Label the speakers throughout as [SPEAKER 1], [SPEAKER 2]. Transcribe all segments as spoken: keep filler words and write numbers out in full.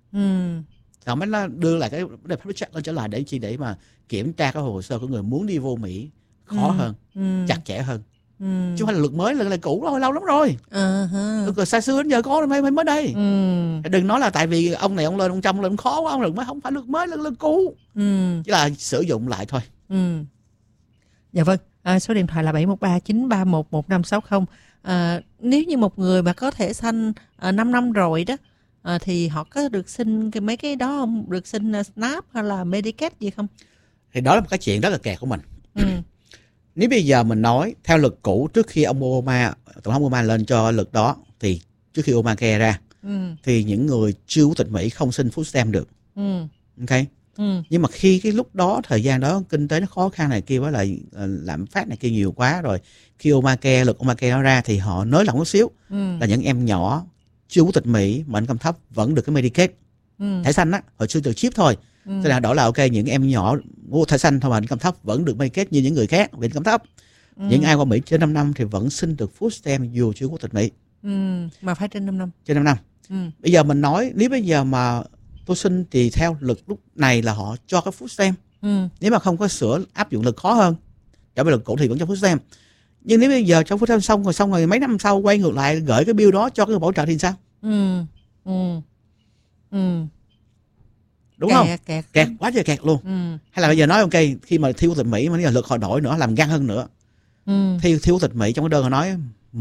[SPEAKER 1] Ừ.
[SPEAKER 2] Họ mới nó đưa lại cái vấn đề public check lên trở lại để chi để mà kiểm tra cái hồ sơ của người muốn đi vô Mỹ khó
[SPEAKER 1] Ừ.
[SPEAKER 2] hơn,
[SPEAKER 1] Ừ.
[SPEAKER 2] chặt chẽ hơn.
[SPEAKER 1] Ừ.
[SPEAKER 2] Chứ không phải là luật mới, là, là cũ rồi, lâu lắm rồi.
[SPEAKER 1] Uh-huh.
[SPEAKER 2] Luật xa xưa đến giờ có mới mới đây.
[SPEAKER 1] Ừ.
[SPEAKER 2] Đừng nói là tại vì ông này ông lên ông Trump lên khó quá, ông luật mới không phải luật mới, là luật cũ.
[SPEAKER 1] Ừ.
[SPEAKER 2] Chỉ là sử dụng lại thôi.
[SPEAKER 1] Ừ. Dạ vâng. À, số điện thoại là bảy một ba chín ba một một năm sáu không. À, nếu như một người mà có thẻ xanh à, năm năm rồi đó, à, thì họ có được xin cái mấy cái đó không? Được xin uh, SNAP hay là Medicaid gì không?
[SPEAKER 2] Thì đó là một cái chuyện rất là kẹt của mình.
[SPEAKER 1] Ừ.
[SPEAKER 2] Nếu bây giờ mình nói theo luật cũ, trước khi ông Obama, tổng thống Obama lên cho luật đó, thì trước khi Obamacare ra,
[SPEAKER 1] Ừ.
[SPEAKER 2] thì những người chưa quốc tịch Mỹ không xin food stamp được.
[SPEAKER 1] Ừ.
[SPEAKER 2] Ok.
[SPEAKER 1] Ừ.
[SPEAKER 2] Nhưng mà khi cái lúc đó, thời gian đó kinh tế nó khó khăn này kia, với lại uh, lạm phát này kia nhiều quá rồi, khi Obamacare, luật Obamacare nó ra thì họ nới lỏng một xíu.
[SPEAKER 1] Ừ.
[SPEAKER 2] Là những em nhỏ chưa quốc tịch Mỹ mà income thấp vẫn được cái Medicaid.
[SPEAKER 1] Ừ.
[SPEAKER 2] Thẻ xanh á, hồi xưa được chip thôi.
[SPEAKER 1] Ừ.
[SPEAKER 2] Thế là đổi là ok, những em nhỏ mua thẻ xanh thôi mà income thấp vẫn được Medicaid như những người khác vì income thấp. Ừ. Những ai qua Mỹ trên năm năm thì vẫn xin được food stamp dù chưa quốc tịch Mỹ.
[SPEAKER 1] Ừ. Mà phải trên năm năm.
[SPEAKER 2] Trên năm năm.
[SPEAKER 1] Ừ.
[SPEAKER 2] Bây giờ mình nói nếu bây giờ mà tôi xin thì theo luật lúc này là họ cho cái food stamp.
[SPEAKER 1] Ừ.
[SPEAKER 2] Nếu mà không có sửa áp dụng luật khó hơn, trở về luật cũ thì vẫn cho food stamp. Nhưng nếu bây giờ cho food stamp xong rồi xong rồi mấy năm sau quay ngược lại gửi cái bill đó cho cái bảo trợ thì sao?
[SPEAKER 1] Ừ. Ừ. Ừ.
[SPEAKER 2] Đúng
[SPEAKER 1] kẹt,
[SPEAKER 2] không?
[SPEAKER 1] Kẹt,
[SPEAKER 2] kẹt quá trời kẹt luôn.
[SPEAKER 1] Ừ.
[SPEAKER 2] Hay là bây giờ nói ok, khi mà thi quốc tịch Mỹ mà bây giờ luật họ đổi nữa, làm găng hơn nữa.
[SPEAKER 1] Ừ.
[SPEAKER 2] Thi thi quốc tịch Mỹ trong cái đơn họ nói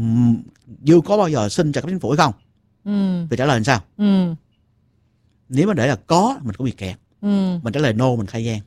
[SPEAKER 2] dù có bao giờ xin trợ cấp chính phủ hay không?
[SPEAKER 1] Ừ.
[SPEAKER 2] Thì trả lời làm sao?
[SPEAKER 1] Ừ.
[SPEAKER 2] Nếu mà để là có, mình cũng bị kẹt.
[SPEAKER 1] Ừ.
[SPEAKER 2] Mình trả lời no, mình khai gian.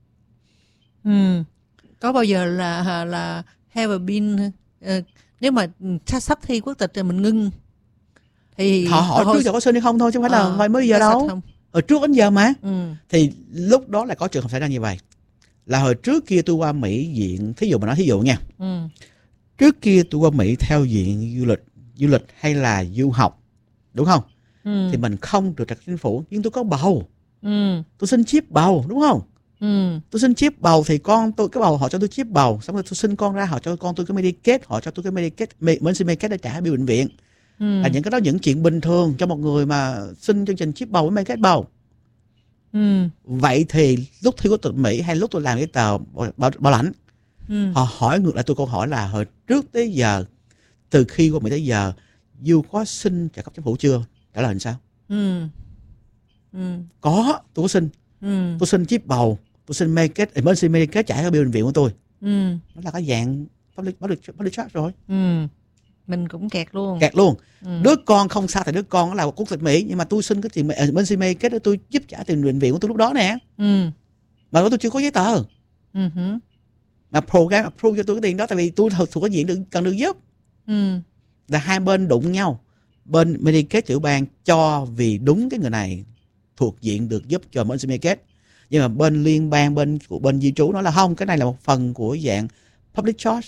[SPEAKER 1] Ừ. Có bao giờ là là have been uh, nếu mà sắp sắp thi quốc tịch thì mình ngưng thì
[SPEAKER 2] họ hỏi
[SPEAKER 1] hồi...
[SPEAKER 2] trước giờ có xin hay không thôi chứ không phải là
[SPEAKER 1] à,
[SPEAKER 2] phải mới giờ đâu. Hồi trước đến giờ mà.
[SPEAKER 1] Ừ.
[SPEAKER 2] Thì lúc đó là có trường hợp xảy ra như vậy. Là hồi trước kia tôi qua Mỹ diện, thí dụ mà nói thí dụ nha.
[SPEAKER 1] Ừ.
[SPEAKER 2] Trước kia tôi qua Mỹ theo diện du lịch, du lịch hay là du học, đúng không? Ừ. Thì mình không được trợ cấp chính phủ, nhưng tôi có bầu. Ừ. Tôi xin chip bầu, đúng không? Ừ. Tôi xin chip bầu thì con tôi, cái bầu họ cho tôi chip bầu, xong rồi tôi sinh con ra họ cho con tôi cái Medicaid, họ cho tôi cái Medicaid, Medicaid, Medicaid để trả bill bệnh viện. Ừ. Là những cái đó những chuyện bình thường cho một người mà xin chương trình chip bầu với Medicaid bầu. Ừ. Vậy thì lúc thi quốc tịch Mỹ hay lúc tôi làm cái tờ bảo, bảo lãnh, ừ. họ hỏi ngược lại tôi câu hỏi là hồi trước tới giờ, từ khi qua Mỹ tới giờ, Du có xin trợ cấp chính phủ chưa? Trả lời làm sao? Ừ. Ừ. Có, tôi có xin. Ừ. Tôi xin chip bầu, tôi xin Medicaid, emergency Medicaid trả cái bill bệnh viện của tôi. Ừ. Nó là cái dạng public, public, public charge rồi.
[SPEAKER 1] Ừ. Mình cũng kẹt luôn.
[SPEAKER 2] Kẹt luôn. Ừ. Đứa con không sao thì đứa con nó là quốc tịch Mỹ, nhưng mà tôi xin cái tiền emergency Medicaid để tôi giúp trả tiền bệnh viện của tôi lúc đó nè. Ừ. Mà tôi chưa có giấy tờ. Ừ. Mà program approve cho tôi cái tiền đó, tại vì tôi thuộc cái diện được, cần được giúp. Ừ. Là hai bên đụng nhau. Bên Medicaid tiểu bang cho vì đúng cái người này thuộc diện được giúp cho emergency Medicaid, nhưng mà bên liên bang, bên của bên di trú nói là không, cái này là một phần của dạng public charge.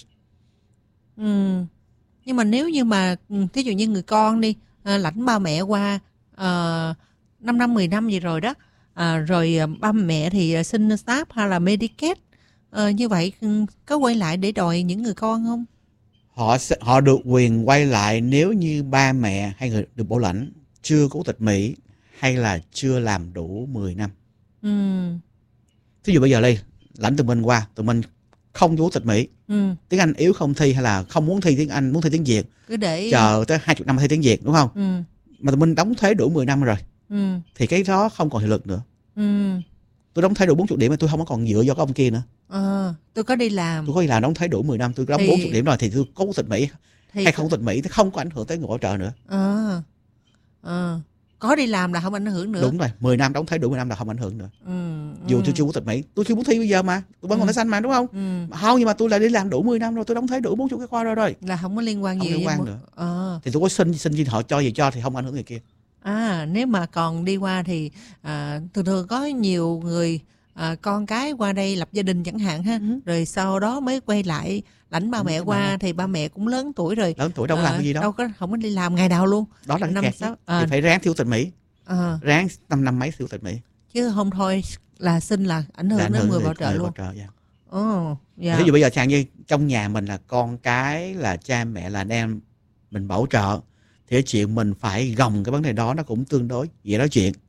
[SPEAKER 1] Ừ. Nhưng mà nếu như mà thí dụ như người con đi à, lãnh ba mẹ qua à, năm năm mười năm gì rồi đó, à, rồi ba mẹ thì xin SNAP hay là Medicaid, à, như vậy có quay lại để đòi những người con không?
[SPEAKER 2] Họ họ được quyền quay lại nếu như ba mẹ hay người được bảo lãnh chưa có quốc tịch Mỹ hay là chưa làm đủ mười năm. Ừ. Thí dụ bây giờ đây lãnh tụi mình qua, tụi mình không có quốc tịch Mỹ, ừ. tiếng Anh yếu không thi hay là không muốn thi tiếng Anh, muốn thi tiếng Việt,
[SPEAKER 1] cứ để
[SPEAKER 2] chờ tới hai mươi năm thi tiếng Việt, đúng không? Ừ. Mà tụi mình đóng thuế đủ mười năm rồi, ừ. thì cái đó không còn hiệu lực nữa. Ừ. Tôi đóng thuế đủ bốn mươi điểm mà tôi không có còn dựa vào cái ông kia nữa.
[SPEAKER 1] À, tôi có đi làm,
[SPEAKER 2] tôi có đi làm đóng thuế đủ mười năm, tôi đóng thì... bốn mươi điểm rồi thì tôi có quốc tịch Mỹ thì... hay không quốc tịch Mỹ thì không có ảnh hưởng tới người hỗ trợ nữa.
[SPEAKER 1] À. À. Có đi làm là không ảnh hưởng nữa.
[SPEAKER 2] Đúng rồi, mười năm đóng thuế đủ mười năm là không ảnh hưởng nữa. Ừ. Dù ừ. tôi chưa quốc tịch Mỹ, tôi chưa muốn thi bây giờ mà, tôi vẫn còn thẻ xanh mà, đúng không? Ừ. Mà không, nhưng mà tôi lại đi làm đủ mười năm rồi, tôi đóng thuế đủ bốn mươi cái khoa rồi rồi.
[SPEAKER 1] Là không có liên quan
[SPEAKER 2] không
[SPEAKER 1] gì
[SPEAKER 2] liên quan nữa. À. Thì tôi có xin xin gì họ cho gì cho thì không ảnh hưởng người kia.
[SPEAKER 1] À, nếu mà còn đi qua thì à, thường thường có nhiều người à, con cái qua đây lập gia đình chẳng hạn ha, ừ. rồi sau đó mới quay lại lãnh ba mẹ qua mà. Thì ba mẹ cũng lớn tuổi rồi.
[SPEAKER 2] Lớn tuổi đâu có à, làm cái gì đâu.
[SPEAKER 1] Đâu có, không có đi làm ngày nào luôn.
[SPEAKER 2] Đó là
[SPEAKER 1] năm
[SPEAKER 2] cái
[SPEAKER 1] sáu
[SPEAKER 2] à. Thì phải ráng thi quốc tịch Mỹ. À. Ráng năm năm mấy thi quốc tịch Mỹ.
[SPEAKER 1] Chứ không thôi là xin là ảnh hưởng đến người bảo trợ luôn.
[SPEAKER 2] Bảo trợ, dạ.
[SPEAKER 1] Oh, dạ.
[SPEAKER 2] Ví dụ bây giờ chẳng như trong nhà mình là con cái, là cha mẹ, là anh em mình bảo trợ, thì cái chuyện mình phải gồng cái vấn đề đó nó cũng tương đối dễ nói chuyện.